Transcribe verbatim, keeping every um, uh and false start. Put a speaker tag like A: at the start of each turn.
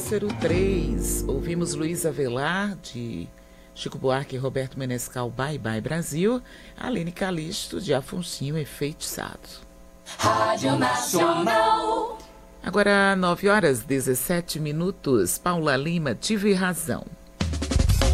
A: Cícero três. Ouvimos Luiz Avelar, de Chico Buarque e Roberto Menescal, Bye Bye Brasil. Aline Calixto, de Afonsinho, Enfeitiçado.
B: Rádio Nacional.
A: Agora, nove horas, dezessete minutos. Paula Lima, Tive Razão.